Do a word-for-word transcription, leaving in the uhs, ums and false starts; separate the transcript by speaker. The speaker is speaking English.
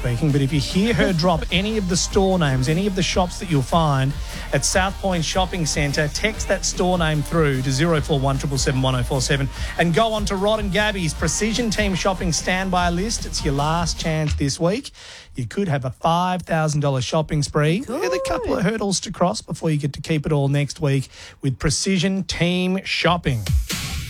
Speaker 1: speaking, but if you hear her drop any of the store names, any of the shops that you'll find at South Point Shopping Centre, text that store name through to zero four one seven seven one zero four seven and go on to Rod and Gabby's Precision Team Shopping Standby List. It's your last chance this week. You could have a five thousand dollars shopping spree
Speaker 2: Good.
Speaker 1: with a couple of hurdles to cross before you get to keep it all next week with Precision Team Shopping.